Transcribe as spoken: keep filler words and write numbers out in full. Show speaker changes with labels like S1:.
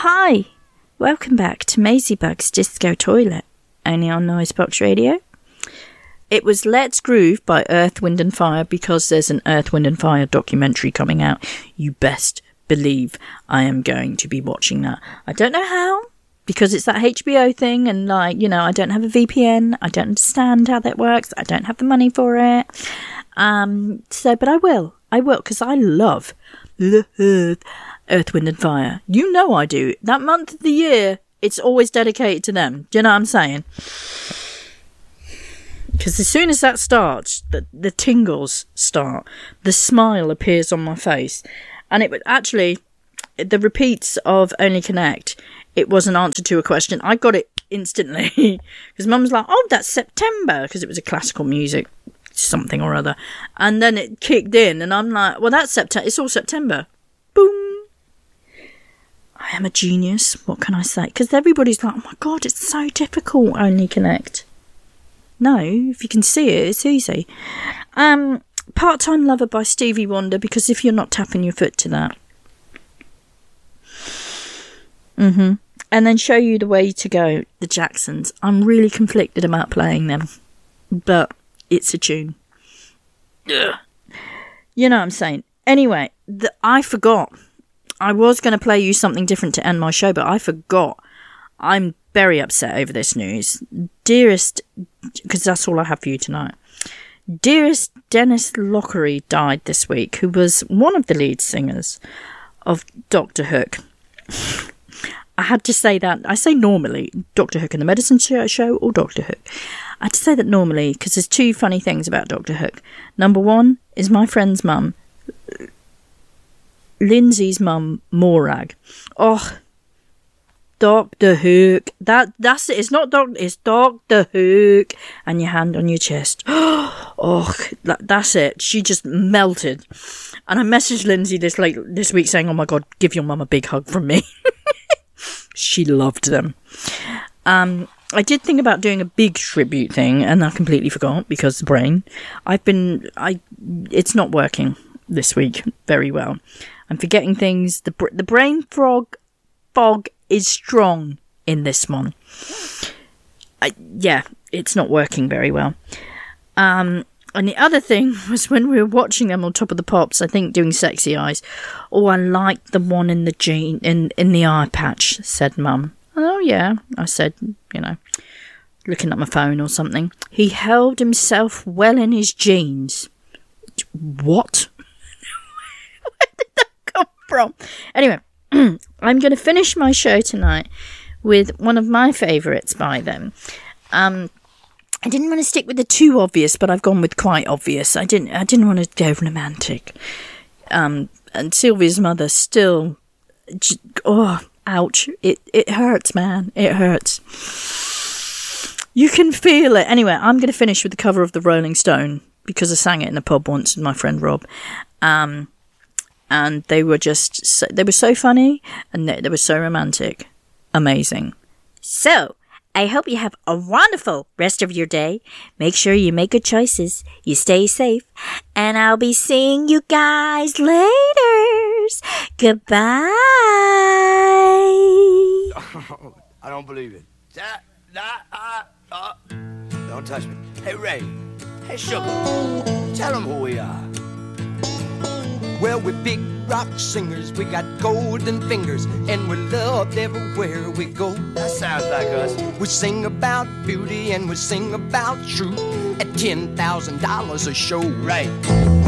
S1: Hi, welcome back to Maisie Bug's Disco Toilet, only on Noisebox Radio. It was Let's Groove by Earth, Wind and Fire because there's an Earth, Wind and Fire documentary coming out. You best believe I am going to be watching that. I don't know how, because it's that H B O thing and, like, you know, I don't have a V P N. I don't understand how that works. I don't have the money for it. Um, so, but I will. I will, because I love Earth, Earth, Wind and Fire. You know I do. That month of the year, it's always dedicated to them. Do you know what I'm saying? Because as soon as that starts, the, the tingles start. The smile appears on my face. And it would actually, the repeats of Only Connect, it was an answer to a question. I got it instantly. Because Mum was like, oh, that's September. Because it was a classical music something or other. And then it kicked in. And I'm like, well, that's September. It's all September. Boom. I am a genius. What can I say? Because everybody's like, oh my God, it's so difficult, Only Connect. No, if you can see it, it's easy. Um, Part-Time Lover by Stevie Wonder, because if you're not tapping your foot to that. Mm-hmm. And then Show You the Way to Go, the Jacksons. I'm really conflicted about playing them. But it's a tune. Ugh. You know what I'm saying. Anyway, the, I forgot. I was going to play you something different to end my show, but I forgot. I'm very upset over this news. Dearest, because that's all I have for you tonight. Dearest Dennis Lockery died this week, who was one of the lead singers of Doctor Hook. I had to say that. I say normally, Doctor Hook and the Medicine Show or Doctor Hook. I had to say that normally because there's two funny things about Doctor Hook. Number one is my friend's mum, Lindsay's mum, Morag. Oh, Doctor Hook. That that's it. It's not Doctor. It's Doctor Hook. And your hand on your chest. Oh, that, that's it. She just melted. And I messaged Lindsay this late this week saying, "Oh my God, give your mum a big hug from me." She loved them. Um, I did think about doing a big tribute thing, and I completely forgot because the brain. I've been. I. It's not working this week very well. I'm forgetting things. The the brain frog fog is strong in this one. I, yeah, it's not working very well. Um, and the other thing was when we were watching them on Top of the Pops, I think doing Sexy Eyes. Oh, I liked the one in the jean in in the eye patch, said Mum. Oh yeah, I said, you know, looking at my phone or something. He held himself well in his jeans. What? Where did that come from? Anyway, I'm going to finish my show tonight with one of my favourites by them. Um, I didn't want to stick with the too obvious, but I've gone with quite obvious. I didn't. I didn't want to go romantic. Um, and Sylvia's mother still. Oh, ouch! It it hurts, man. It hurts. You can feel it. Anyway, I'm going to finish with the cover of the Rolling Stone because I sang it in a pub once with my friend Rob. Um. And they were just, so, they were so funny and they, they were so romantic. Amazing. So, I hope you have a wonderful rest of your day. Make sure you make good choices. You stay safe. And I'll be seeing you guys later. Goodbye.
S2: Oh, I don't believe it. Da, da, uh, uh. Don't touch me. Hey, Ray. Hey, Sugar. Tell them who we are. Well, we're big rock singers, we got golden fingers, and we're loved everywhere we go. That sounds like us. We sing about beauty and we sing about truth at ten thousand dollars a show. Right.